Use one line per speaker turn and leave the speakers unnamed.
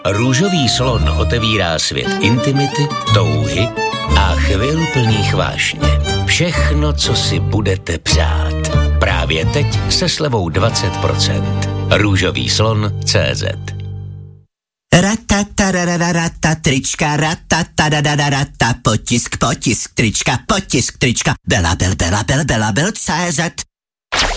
Růžový slon otevírá svět intimity, touhy a chvil plných vášně. Všechno, co si budete přát. Právě teď se slevou 20%. Růžový slon.cz.
Ratatarararata, trička, ratatarararata, potisk, trička, Bela, CZ.